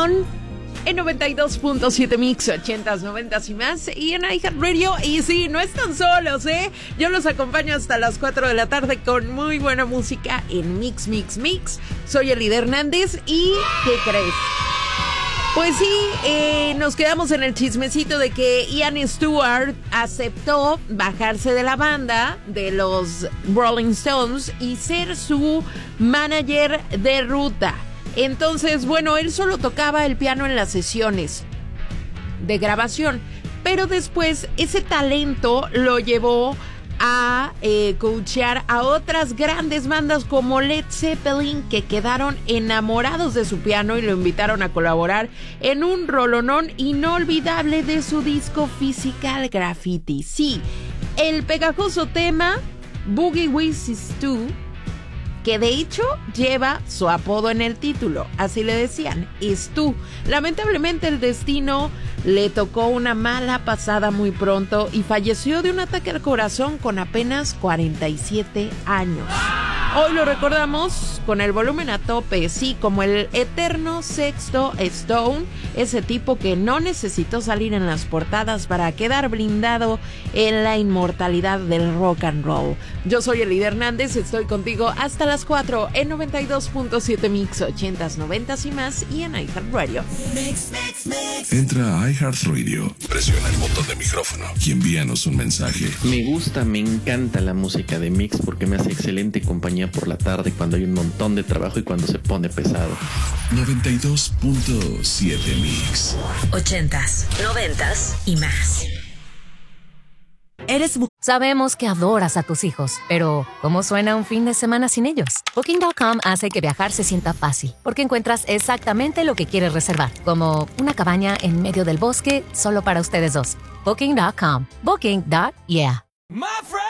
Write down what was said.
Limón en 92.7 Mix, 80s, 90s y más, y en iHeartRadio. Y sí, no están solos, yo los acompaño hasta las 4 de la tarde con muy buena música en Mix, Mix, Mix. Soy Elida Hernández y ¿qué crees? Pues sí, nos quedamos en el chismecito de que Ian Stewart aceptó bajarse de la banda de los Rolling Stones y ser su manager de ruta. Entonces, bueno, él solo tocaba el piano en las sesiones de grabación, pero después ese talento lo llevó a coachear a otras grandes bandas como Led Zeppelin, que quedaron enamorados de su piano y lo invitaron a colaborar en un rolonón inolvidable de su disco Physical Graffiti. Sí, el pegajoso tema Boogie With Stu, que de hecho lleva su apodo en el título, así le decían, Stu. Lamentablemente el destino le tocó una mala pasada muy pronto y falleció de un ataque al corazón con apenas 47 años. Hoy lo recordamos con el volumen a tope, sí, como el eterno sexto Stone, ese tipo que no necesitó salir en las portadas para quedar blindado en la inmortalidad del rock and roll. Yo soy Elida Hernández, estoy contigo hasta las 4 en 92.7 Mix, 80s, 90s y más, y en iHeartRadio. Entra a iHeartRadio, presiona el botón de micrófono y envíanos un mensaje. Me encanta la música de Mix porque me hace excelente compañía por la tarde cuando hay un montón de trabajo y cuando se pone pesado. 92.7 Mix. 80s, 90s y más. Sabemos que adoras a tus hijos, pero ¿cómo suena un fin de semana sin ellos? Booking.com hace que viajar se sienta fácil, porque encuentras exactamente lo que quieres reservar, como una cabaña en medio del bosque solo para ustedes dos. Booking.com. Booking.yeah.